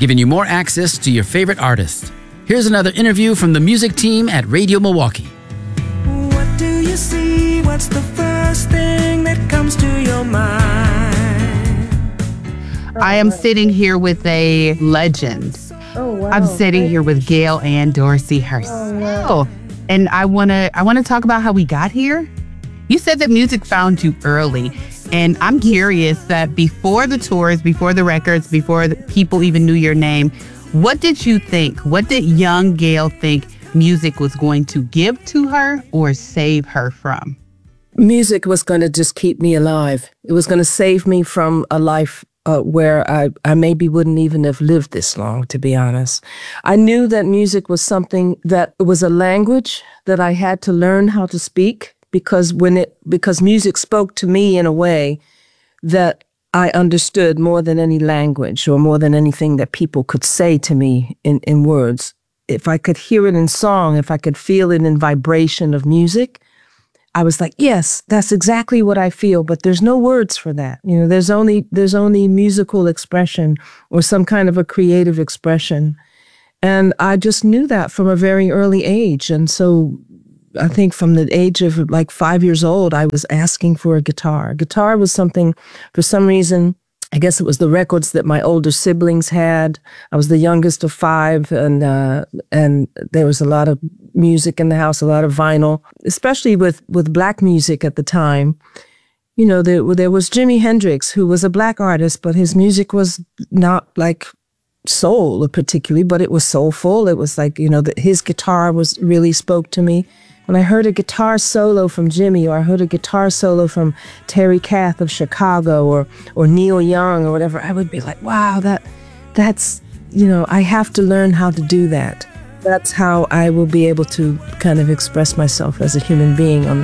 giving you more access to your favorite artists. Here's another interview from the music team at Radio Milwaukee. What do you see? What's the first thing that comes to your mind? I am sitting here with a legend. Oh, wow. I'm sitting here with Gail Ann Dorsey herself. Oh, wow. And I wanna talk about how we got here. You said that music found you early. And I'm curious that before the tours, before the records, before the people even knew your name, what did you think? What did young Gail think music was going to give to her or save her from? Music was going to just keep me alive. It was going to save me from a life where I maybe wouldn't even have lived this long, to be honest. I knew that music was something that was a language that I had to learn how to speak because music spoke to me in a way that I understood more than any language or more than anything that people could say to me in words. If I could hear it in song, if I could feel it in vibration of music, I was like, yes, that's exactly what I feel, but there's no words for that. You know, there's only musical expression or some kind of a creative expression. And I just knew that from a very early age. And so I think from the age of like 5 years old, I was asking for a guitar. Guitar was something, for some reason, I guess it was the records that my older siblings had. I was the youngest of five, and there was a lot of music in the house, a lot of vinyl, especially with black music at the time. You know, there was Jimi Hendrix, who was a black artist, but his music was not like soul particularly, but it was soulful. It was like, you know, his guitar really spoke to me. When I heard a guitar solo from Jimmy, or I heard a guitar solo from Terry Kath of Chicago, or Neil Young or whatever, I would be like, wow, that's, you know, I have to learn how to do that. That's how I will be able to kind of express myself as a human being on